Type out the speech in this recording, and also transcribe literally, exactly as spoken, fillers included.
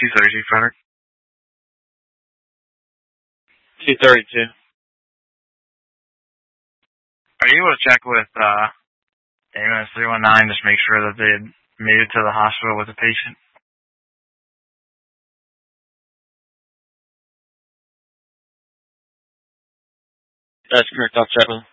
two thirty-two, Frederick. two thirty-two. Are you able to check with uh, ambulance three one nine, just make sure that they had made it to the hospital with the patient? That's correct. I'll check with them.